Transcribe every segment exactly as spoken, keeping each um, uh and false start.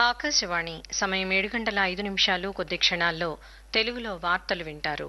ఆకాశవాణి సమయం ఏడు గంటల ఐదు నిమిషాలు కొద్ది క్షణాల్లో తెలుగులో వార్తలు వింటారు.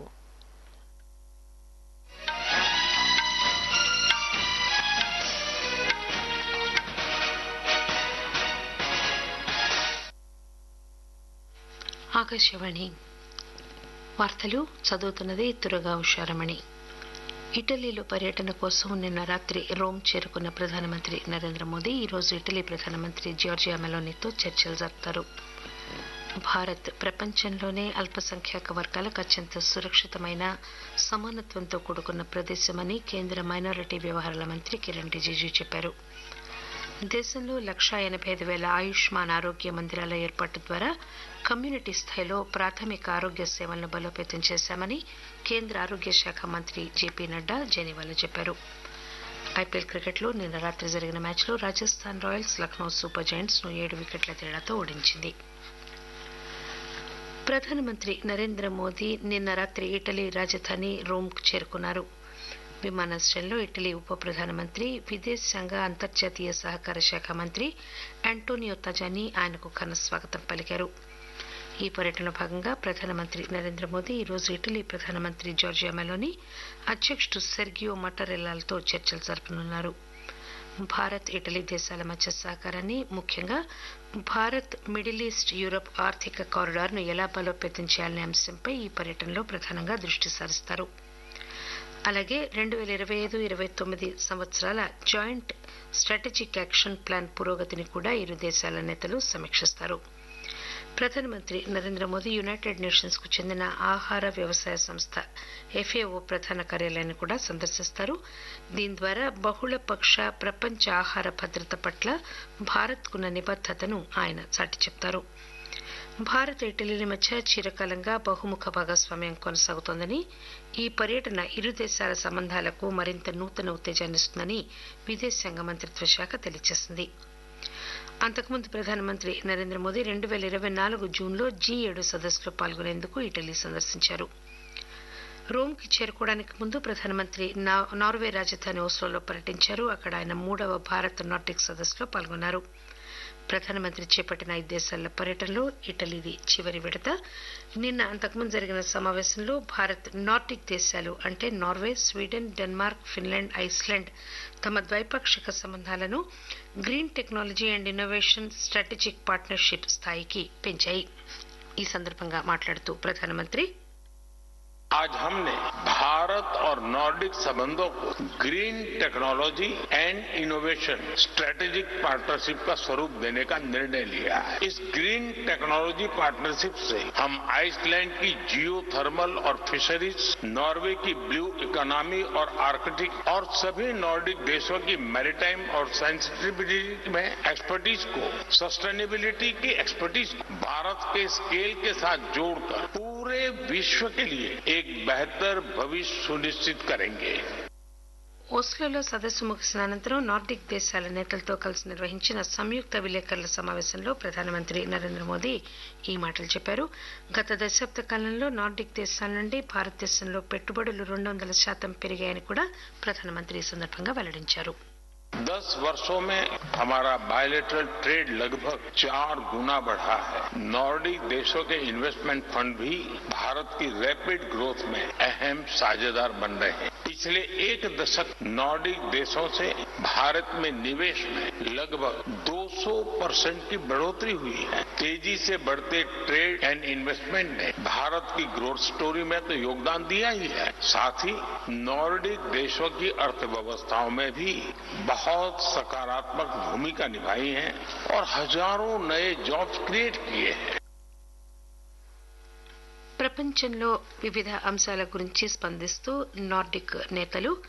ఆకాశవాణి వార్తలు చదువుతున్నది తురగా ఉషారమణి. ఇటలీలో పర్యటన కోసం నిన్న రాత్రి రోమ్ చేరుకున్న ప్రధానమంత్రి నరేంద్ర మోదీ ఈరోజు ఇటలీ ప్రధానమంత్రి జార్జియా మెలోనీతో చర్చలు జరుపుతారు. భారత్ ప్రపంచంలోనే అల్పసంఖ్యాక వర్గాలకు అత్యంత సురక్షితమైన సమానత్వంతో కూడుకున్న ప్రదేశమని కేంద్ర మైనారిటీ వ్యవహారాల మంత్రి కిరణ్ రిజిజు చెప్పారు. దేశంలో లక్షా ఎనభై ఐదు వేల ఆయుష్మాన్ ఆరోగ్య మందిరాల ఏర్పాటు ద్వారా కమ్యూనిటీ స్థాయిలో ప్రాథమిక ఆరోగ్య సేవలను బలోపేతం చేశామని కేంద్ర ఆరోగ్య శాఖ మంత్రి జేపీ నడ్డా జెనీవాలో చెప్పారు. ఐపీఎల్ క్రికెట్లో నిన్న రాత్రి జరిగిన మ్యాచ్లో Rajasthan Royals Lucknow super Giants ను ఏడు వికెట్ల తేడాతో ఓడించింది. ప్రధానమంత్రి నరేంద్ర మోదీ నిన్న రాత్రి ఇటలీ రాజధాని రోమ్ చేరుకున్నారు. విమానాశ్రయంలో ఇటలీ ఉప ప్రధానమంత్రి విదేశాంగ అంతర్జాతీయ సహకార శాఖ మంత్రి ఆంటోనియో తజానీ ఆయనకు ఘన స్వాగతం పలికారు. ఈ పర్యటనలో భాగంగా ప్రధానమంత్రి నరేంద్ర మోదీ ఈరోజు ఇటలీ ప్రధానమంత్రి జార్జియా మెలోనీ, అధ్యక్షుడు సెర్గియో మట్టరెల్లాలతో చర్చలు జరపనున్నారు. భారత్ ఇటలీ దేశాల మధ్య సహకారాన్ని, ముఖ్యంగా భారత్ మిడిల్ ఈస్ట్ యూరప్ ఆర్థిక కారిడార్ ను ఎలా బలోపేతం చేయాలనే అంశంపై ఈ పర్యటనలో ప్రధానంగా దృష్టి సారిస్తారు. అలాగే రెండు వేల ఇరవై ఐదు ఇరవై తొమ్మిది సంవత్సరాల జాయింట్ స్ట్రాటజిక్ యాక్షన్ ప్లాన్ పురోగతిని కూడా ఇరు దేశాల నేతలు సమీక్షిస్తారు. ప్రధానమంత్రి నరేంద్ర మోదీ యునైటెడ్ నేషన్స్ కు చెందిన ఆహార వ్యవసాయ సంస్థ ఎఫ్ఏఓ ప్రధాన కార్యాలయాన్ని కూడా సందర్శిస్తారు. దీని ద్వారా బహుళపక్ష ప్రపంచ ఆహార భద్రత పట్ల భారత్కున్న నిబద్దతను ఆయన చాటి చెప్తారు. భారత్ ఇటలీల మధ్య చిరకాలంగా బహుముఖ భాగస్వామ్యం కొనసాగుతోందని, ఈ పర్యటన ఇరు దేశాల సంబంధాలకు మరింత నూతన ఉత్తేజాన్నిస్తుందని విదేశాంగ మంత్రిత్వ శాఖ తెలియజేసింది. అంతకుముందు ప్రధానమంత్రి నరేంద్ర మోదీ రెండు వేల ఇరవై నాలుగు జూన్లో జీ ఏడు సదస్సులో పాల్గొనేందుకు ఇటలీ సందర్శించారు. రోమ్కి చేరుకోవడానికి ముందు ప్రధానమంత్రి నార్వే రాజధాని ఓస్లోలో పర్యటించారు. అక్కడ ఆయన మూడవ భారత్ నార్డిక్ సదస్సులో పాల్గొన్నారు. ప్రధానమంత్రి చేపట్టిన ఐదు దేశాల పర్యటనలో ఇటలీది చివరి విడత. నిన్న అంతకుముందు జరిగిన సమావేశంలో భారత్ నార్డిక్ దేశాలు అంటే Norway, Sweden, Denmark, Finland, Iceland తమ ద్వైపాక్షిక సంబంధాలను green technology and innovation strategic partnership స్థాయికి పెంచాయి. ఈ సందర్భంగా మాట్లాడుతూ ప్రధానమంత్రి आज हमने भारत और नॉर्डिक संबंधों को green technology and innovation strategic partnership का स्वरूप देने का निर्णय लिया है. इस ग्रीन टेक्नोलॉजी पार्टनरशिप से हम आइसलैंड की जियो थर्मल और फिशरीज, नॉर्वे की ब्लू इकोनॉमी और आर्कटिक और सभी नॉर्डिक देशों की मैरीटाइम और सेंसिटिविटी में एक्सपर्टीज को, सस्टेनेबिलिटी की एक्सपर्टीज को भारत के स्केल के साथ जोड़कर पूरे विश्व के लिए एक बेहतर भविष्य सुनिश्चित करेंगे. ఓస్లోలో సదస్సు ముగిసిన అనంతరం నార్డిక్ దేశాల నేతలతో కలిసి నిర్వహించిన సంయుక్త విలేకరుల సమావేశంలో ప్రధానమంత్రి నరేంద్ర మోదీ ఈ మాటలు చెప్పారు. గత దశాబ్ద కాలంలో నార్డిక్ దేశాల నుండి భారతదేశంలో పెట్టుబడులు రెండు వందల శాతం పెరిగాయని కూడా ప్రధానమంత్రి ఈ సందర్భంగా వెల్లడించారు. दस वर्षों में हमारा बायलैटरल ट्रेड लगभग चार गुना बढ़ा है. नॉर्डिक देशों के इन्वेस्टमेंट फंड भी भारत की रैपिड ग्रोथ में अहम साझेदार बन रहे हैं. पिछले एक दशक नॉर्डिक देशों से भारत में निवेश में लगभग दो सौ परसेंट की बढ़ोतरी हुई है. तेजी से बढ़ते ट्रेड एंड इन्वेस्टमेंट ने भारत की ग्रोथ स्टोरी में तो योगदान दिया ही है, साथ ही नॉर्डिक देशों की अर्थव्यवस्थाओं में भी बहुत सकारात्मक भूमिका निभाई है और हजारों नए जॉब्स क्रिएट किए हैं. ప్రపంచంలో వివిధ అంశాల గురించి స్పందిస్తూ నార్డిక్ నేతలు